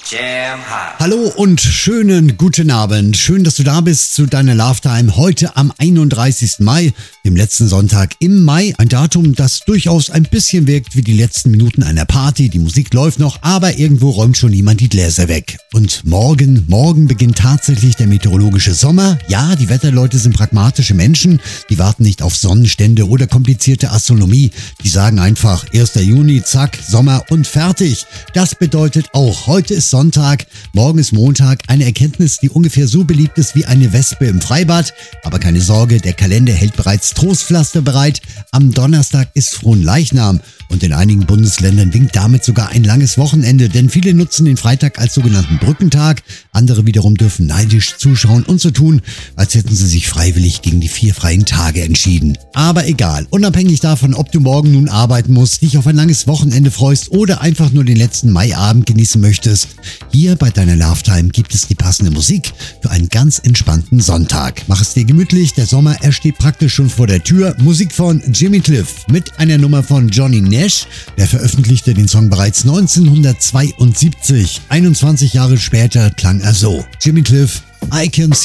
Jam Hot. Hallo und schönen guten Abend. Schön, dass du da bist zu deiner Love Time heute am 31. Mai, dem letzten Sonntag im Mai. Ein Datum, das durchaus ein bisschen wirkt wie die letzten Minuten einer Party. Die Musik läuft noch, aber irgendwo räumt schon jemand die Gläser weg. Und morgen beginnt tatsächlich der meteorologische Sommer. Ja, die Wetterleute sind pragmatische Menschen. Die warten nicht auf Sonnenstände oder komplizierte Astronomie. Die sagen einfach 1. Juni, zack, Sommer und fertig. Das bedeutet auch, heute ist Sonntag, morgen ist Montag, eine Erkenntnis, die ungefähr so beliebt ist wie eine Wespe im Freibad. Aber keine Sorge, der Kalender hält bereits Trostpflaster bereit. Am Donnerstag ist Fronleichnam und in einigen Bundesländern winkt damit sogar ein langes Wochenende, denn viele nutzen den Freitag als sogenannten Brückentag. Andere wiederum dürfen neidisch zuschauen und so tun, als hätten sie sich freiwillig gegen die 4 freien Tage entschieden. Aber egal, unabhängig davon, ob du morgen nun arbeiten musst, dich auf ein langes Wochenende freust oder einfach nur den letzten Maiabend genießen möchtest, hier bei deiner Love Time gibt es die passende Musik für einen ganz entspannten Sonntag. Mach es dir gemütlich, der Sommer, er steht praktisch schon vor der Tür. Musik von Jimmy Cliff mit einer Nummer von Johnny Nash. Der veröffentlichte den Song bereits 1972. 21 Jahre später klang er so. Jimmy Cliff, I Can See